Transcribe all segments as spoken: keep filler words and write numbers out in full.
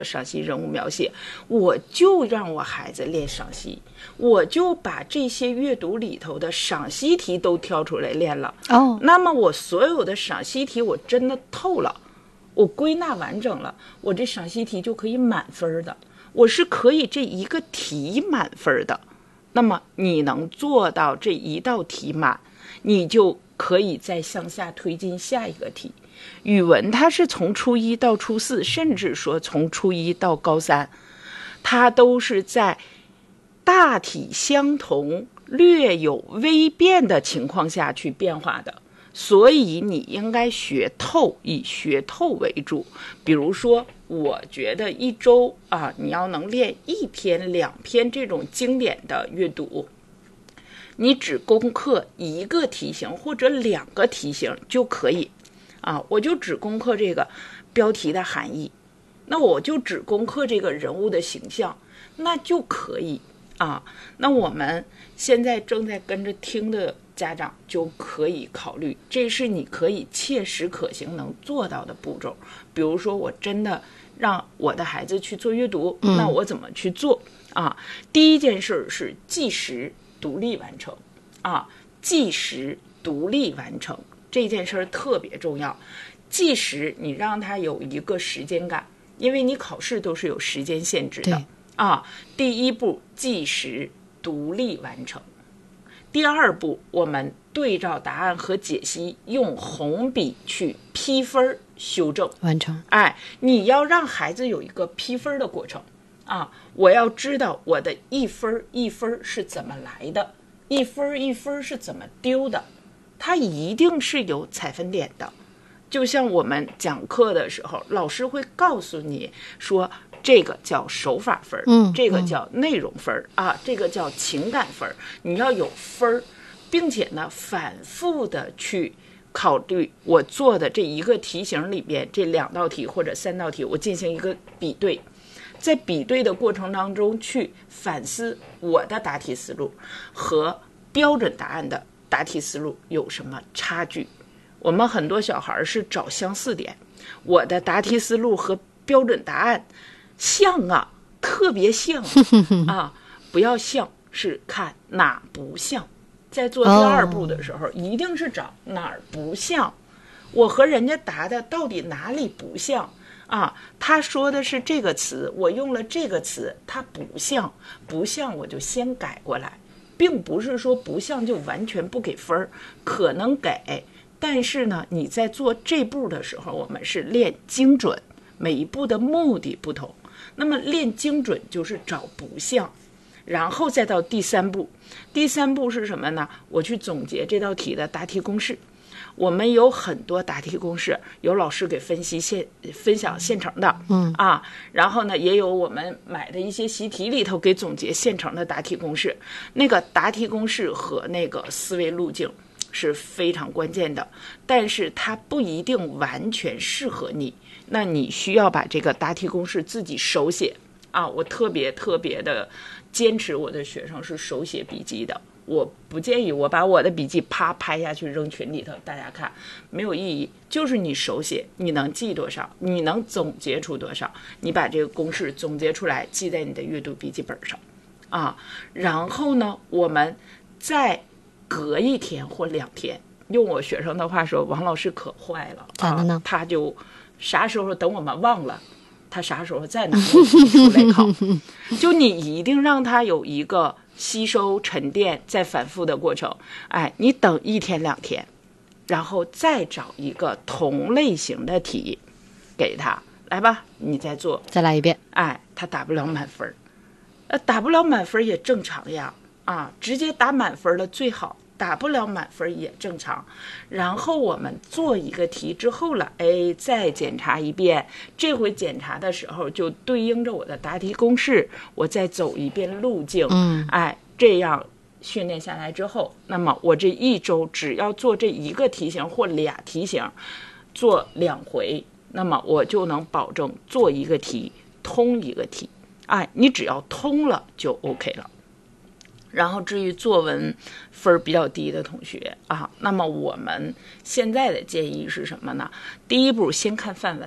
赏析人物描写，我就让我孩子练赏析，我就把这些阅读里头的赏析题都挑出来练了。 哦， 那么我所有的赏析题我真的透了，我归纳完整了，我这赏析题就可以满分的，我是可以这一个题满分的。那么你能做到这一道题满，你就可以再向下推进下一个题。语文它是从初一到初四，甚至说从初一到高三，它都是在大体相同、略有微变的情况下去变化的。所以你应该学透，以学透为主。比如说，我觉得一周啊，你要能练一篇、两篇这种经典的阅读，你只攻克一个题型或者两个题型就可以。啊，我就只攻克这个标题的含义，那我就只攻克这个人物的形象，那就可以啊。那我们现在正在跟着听的家长就可以考虑，这是你可以切实可行能做到的步骤。比如说，我真的让我的孩子去做阅读，嗯、那我怎么去做啊？第一件事是计时独立完成啊，计时独立完成。这件事儿特别重要，计时你让他有一个时间感，因为你考试都是有时间限制的啊。第一步计时独立完成，第二步我们对照答案和解析，用红笔去批分修正完成。 哎，你要让孩子有一个批分的过程啊，我要知道我的一分一分是怎么来的，一分一分是怎么丢的。它一定是有采分点的，就像我们讲课的时候，老师会告诉你说，这个叫手法分， 嗯， 这个叫内容分、嗯、啊，这个叫情感分，你要有分，并且呢，反复的去考虑我做的这一个题型里边，这两道题或者三道题，我进行一个比对，在比对的过程当中去反思我的答题思路和标准答案的答题思路有什么差距。我们很多小孩是找相似点，我的答题思路和标准答案像啊，特别像啊，不要像，是看哪不像。在做第二步的时候、哦、一定是找哪儿不像，我和人家答的到底哪里不像啊？他说的是这个词，我用了这个词，它不像，不像我就先改过来，并不是说不像就完全不给分，可能给，但是呢，你在做这步的时候，我们是练精准，每一步的目的不同。那么练精准就是找不像，然后再到第三步。第三步是什么呢？我去总结这道题的答题公式。我们有很多答题公式，有老师给分析现分享现成的， 嗯啊，然后呢，也有我们买的一些习题里头给总结现成的答题公式。那个答题公式和那个思维路径是非常关键的，但是它不一定完全适合你。那你需要把这个答题公式自己手写啊！我特别特别的坚持我的学生是手写笔记的。我不建议我把我的笔记啪拍下去扔群里头，大家看没有意义。就是你手写，你能记多少，你能总结出多少，你把这个公式总结出来，记在你的阅读笔记本上啊。然后呢，我们再隔一天或两天，用我学生的话说，王老师可坏了， 咋了呢？ 啊、他就啥时候等我们忘了，他啥时候再拿出来考。就你一定让他有一个吸收沉淀再反复的过程。哎，你等一天两天，然后再找一个同类型的题给他来吧，你再做， 再来一遍。 哎，他打不了满分，呃，打不了满分也正常呀，啊，直接打满分了最好，打不了满分也正常。然后我们做一个题之后了，哎，再检查一遍，这回检查的时候就对应着我的答题公式，我再走一遍路径， 嗯， 哎，这样训练下来之后，那么我这一周只要做这一个题型或俩题型，做两回，那么我就能保证做一个题通一个题。哎，你只要通了就 OK 了。然后至于作文分比较低的同学啊，那么我们现在的建议是什么呢？第一步先看范文，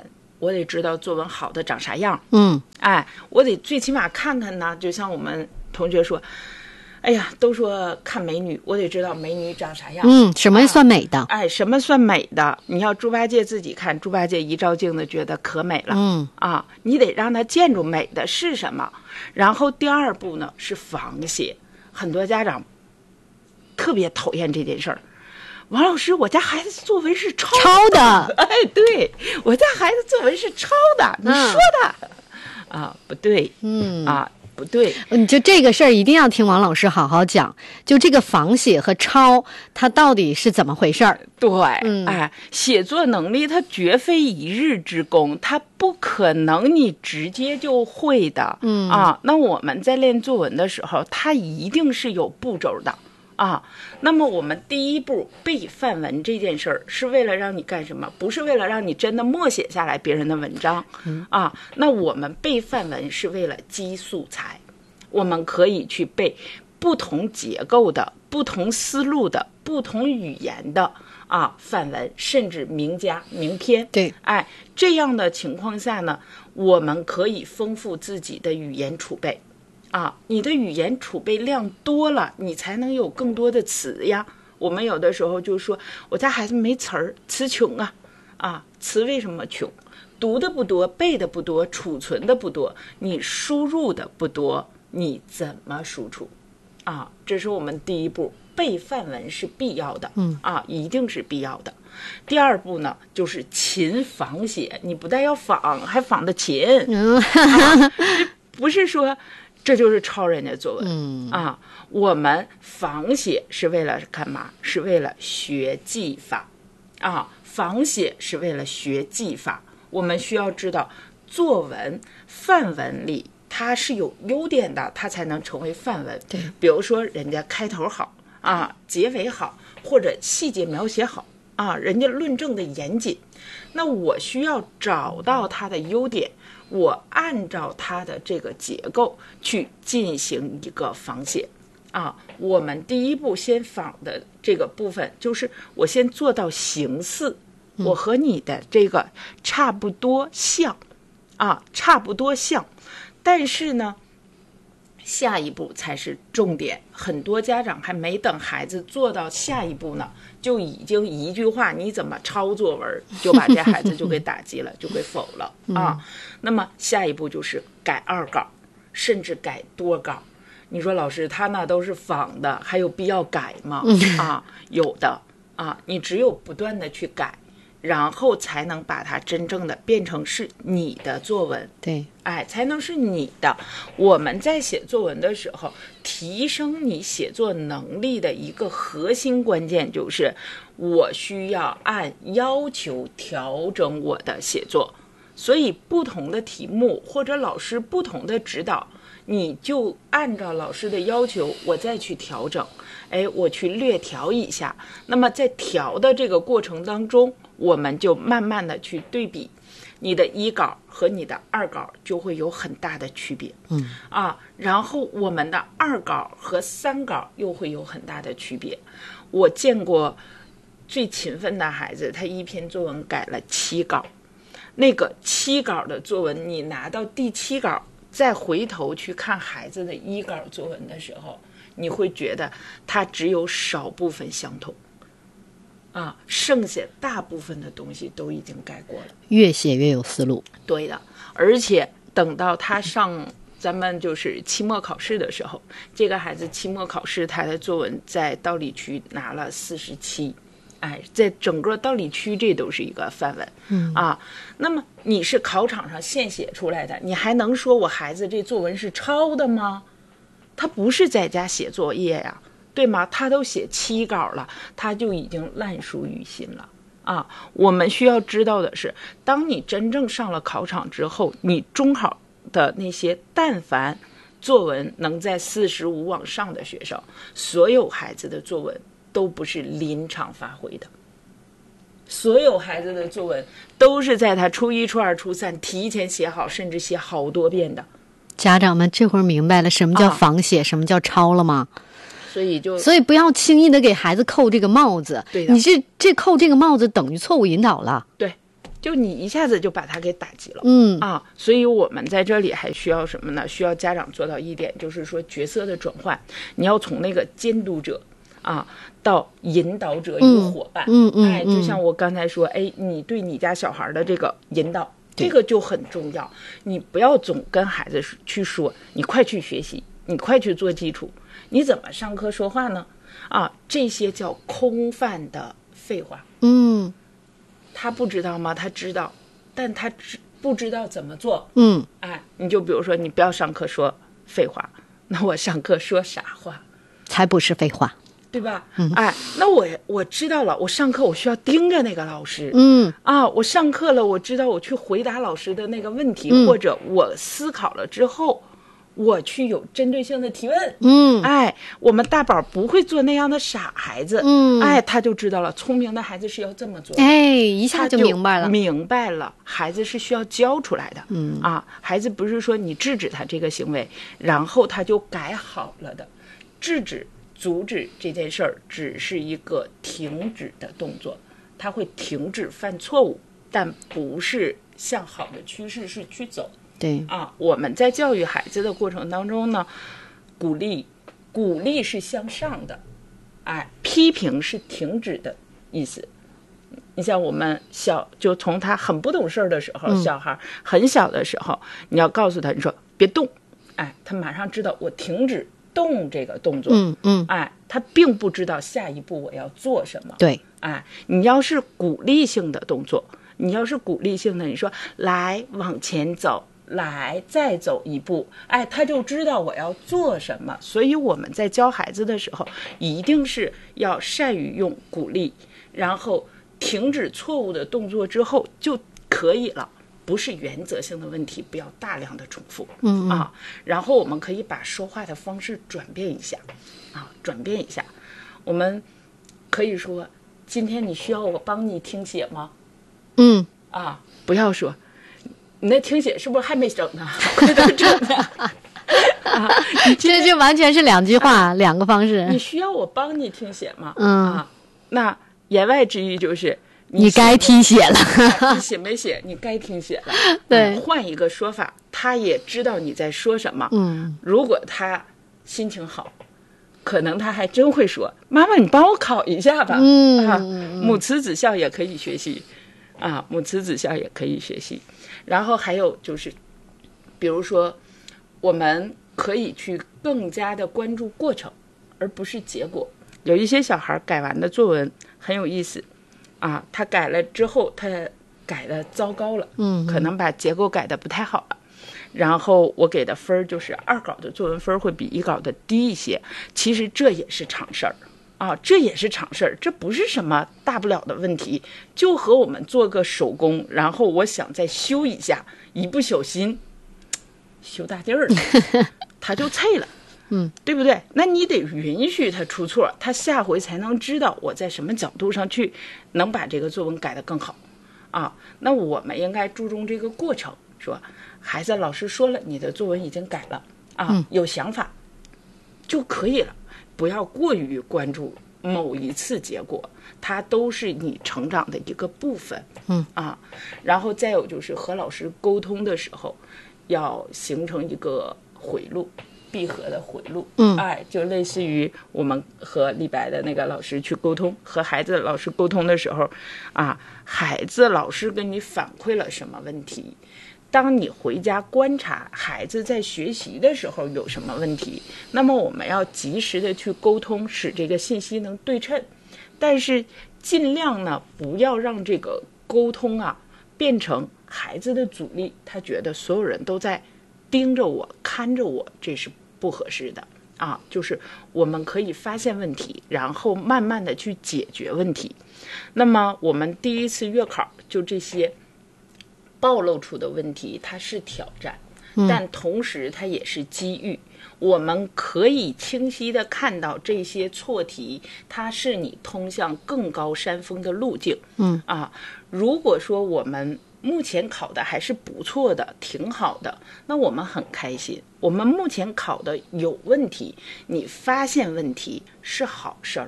我得知道作文好的长啥样。 嗯， 哎，我得最起码看看呢。就像我们同学说，哎呀，都说看美女，我得知道美女长啥样。 嗯，什么算美的？ 啊、哎，什么算美的？你要猪八戒自己看，猪八戒一照镜子觉得可美了。 嗯啊，你得让他见着美的是什么。然后第二步呢是仿写，很多家长特别讨厌这件事儿。王老师，我家孩子作文是抄抄的。 哎，对，我家孩子作文是抄的，你说的、嗯、啊，不对， 嗯啊。不对， 你就这个事儿一定要听王老师好好讲，就这个仿写和抄它到底是怎么回事儿。 对、 嗯、 哎，写作能力它绝非一日之功，它不可能你直接就会的。 嗯啊，那我们在练作文的时候，它一定是有步骤的啊。那么我们第一步背范文这件事儿是为了让你干什么？不是为了让你真的默写下来别人的文章、嗯、啊。那我们背范文是为了积素材，我们可以去背不同结构的、不同思路的、不同语言的啊范文，甚至名家名篇。 对， 哎，这样的情况下呢，我们可以丰富自己的语言储备。啊，你的语言储备量多了，你才能有更多的词呀。我们有的时候就说，我家孩子没词儿，词穷啊。啊，词为什么穷？读的不多，背的不多，储存的不多，你输入的不多，你怎么输出？啊，这是我们第一步，背范文是必要的。 嗯， 啊，一定是必要的。第二步呢，就是勤仿写，你不但要仿，还仿的勤。 嗯， 啊、不是说。这就是抄人家作文、 嗯、 啊！我们仿写是为了干嘛？是为了学技法啊！仿写是为了学技法。我们需要知道，作文范文里它是有优点的，它才能成为范文。 对， 比如说人家开头好啊，结尾好，或者细节描写好啊，人家论证的严谨。那我需要找到它的优点。我按照它的这个结构去进行一个仿写啊。我们第一步先仿的这个部分，就是我先做到形似，我和你的这个差不多像啊，差不多像。但是呢，下一步才是重点。很多家长还没等孩子做到下一步呢，就已经一句话你怎么抄作文，就把这孩子就给打击了，就给否了啊。那么下一步就是改二稿，甚至改多稿。你说老师他那都是仿的，还有必要改吗？啊，有的啊，你只有不断的去改，然后才能把它真正的变成是你的作文。 对， 哎，才能是你的。我们在写作文的时候，提升你写作能力的一个核心关键就是，我需要按要求调整我的写作。所以不同的题目或者老师不同的指导，你就按照老师的要求我再去调整，哎，我去略调一下。那么在调的这个过程当中，我们就慢慢的去对比，你的一稿和你的二稿就会有很大的区别。 嗯啊，然后我们的二稿和三稿又会有很大的区别。我见过最勤奋的孩子，他一篇作文改了七稿。那个七稿的作文，你拿到第七稿再回头去看孩子的一稿作文的时候，你会觉得它只有少部分相同啊，剩下大部分的东西都已经改过了。 越写越有思路。 对的，而且等到他上咱们就是期末考试的时候，这个孩子期末考试他的作文在道理区拿了四十七。哎，在整个道理区这都是一个范文。 嗯啊，那么你是考场上现写出来的，你还能说我孩子这作文是抄的吗？他不是在家写作业呀，对吗？他都写七稿了，他就已经烂熟于心了啊。我们需要知道的是，当你真正上了考场之后，你中考的那些但凡作文能在四十五往上的学生，所有孩子的作文都不是临场发挥的，所有孩子的作文都是在他初一、初二、初三提前写好，甚至写好多遍的。 家长们这会儿明白了什么叫仿写、啊、什么叫抄了吗？ 所以就所以不要轻易的给孩子扣这个帽子。 对的， 你这这扣这个帽子等于错误引导了。 对就你一下子就把他给打击了。 嗯啊，所以我们在这里还需要什么呢？需要家长做到一点，就是说角色的转换，你要从那个监督者啊到引导者与伙伴。 嗯嗯， 哎，就像我刚才说，哎，你对你家小孩的这个引导，这个就很重要。你不要总跟孩子去说，你快去学习，你快去做基础，你怎么上课说话呢？啊，这些叫空泛的废话。 嗯， 他不知道吗？他知道，但他知不知道怎么做。 嗯， 哎，你就比如说，你不要上课说废话，那我上课说啥话？ 才不是废话， 对吧？嗯，哎，那我我知道了，我上课我需要盯着那个老师。 嗯啊，我上课了，我知道我去回答老师的那个问题， 嗯或者我思考了之后，我去有针对性的提问。 嗯， 哎，我们大宝不会做那样的傻孩子。 嗯， 哎，他就知道了，聪明的孩子是要这么做的。 哎，一下就明白了， 明白了，孩子是需要教出来的。嗯啊，孩子不是说你制止他这个行为，然后他就改好了的。制止、阻止这件事儿只是一个停止的动作，他会停止犯错误，但不是向好的趋势是去走。 对啊，我们在教育孩子的过程当中呢，鼓励，鼓励是向上的，哎，批评是停止的意思。你像我们小，就从他很不懂事儿的时候，嗯、小孩很小的时候，你要告诉他，你说别动，哎，他马上知道我停止动这个动作。 嗯嗯， 哎，他并不知道下一步我要做什么。 对， 哎，你要是鼓励性的动作，你要是鼓励性的，你说来往前走。来再走一步，哎，他就知道我要做什么。所以我们在教孩子的时候，一定是要善于用鼓励，然后停止错误的动作之后就可以了，不是原则性的问题，不要大量的重复。 嗯啊，然后我们可以把说话的方式转变一下，啊，转变一下，我们可以说，今天你需要我帮你听写吗？ 嗯， 啊，不要说。你那听写是不是还没整呢？快点整呢！啊， 这就完全是两句话，啊、两个方式。 你需要我帮你听写吗？ 嗯， 啊，那言外之意就是你该听写了， 你写没写？你该听写了。 对， 换、嗯、一个说法，他也知道你在说什么。 嗯， 如果他心情好，可能他还真会说：“妈妈，你帮我考一下吧。” 嗯， 啊，母慈子孝也可以学习。啊，母慈子孝也可以学习。然后还有就是，比如说，我们可以去更加的关注过程，而不是结果。有一些小孩改完的作文很有意思，啊，他改了之后，他改的糟糕了， 嗯， 可能把结构改的不太好了。然后我给的分就是二稿的作文分会比一稿的低一些，其实这也是常事儿。啊，这也是常事儿，这不是什么大不了的问题，就和我们做个手工，然后我想再修一下，一不小心修大地儿了，他就脆了， 嗯， 对不对？那你得允许他出错，他下回才能知道我在什么角度上去能把这个作文改得更好啊。那我们应该注重这个过程，说孩子，老师说了，你的作文已经改了啊， 嗯、 有想法就可以了。不要过于关注某一次结果，它都是你成长的一个部分。 嗯啊，然后再有就是和老师沟通的时候，要形成一个回路，闭合的回路。 嗯， 哎，就类似于我们和李白的那个老师去沟通，和孩子老师沟通的时候，啊，孩子老师跟你反馈了什么问题？当你回家观察孩子在学习的时候有什么问题，那么我们要及时的去沟通，使这个信息能对称，但是尽量呢不要让这个沟通啊变成孩子的阻力，他觉得所有人都在盯着我看着我，这是不合适的啊。就是我们可以发现问题，然后慢慢的去解决问题。那么我们第一次月考就这些暴露出的问题，它是挑战，但同时它也是机遇。我们可以清晰地看到这些错题，它是你通向更高山峰的路径。 嗯啊，如果说我们目前考的还是不错的，挺好的，那我们很开心。我们目前考的有问题，你发现问题是好事儿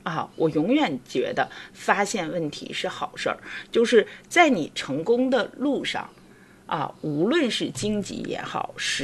啊，我永远觉得发现问题是好事儿，就是在你成功的路上啊，无论是荆棘也好，